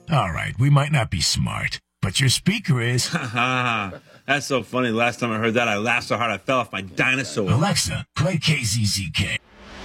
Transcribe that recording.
All right, we might not be smart, but your speaker is. That's so funny. The last time I heard that, I laughed so hard I fell off my dinosaur. Alexa, play KZZK.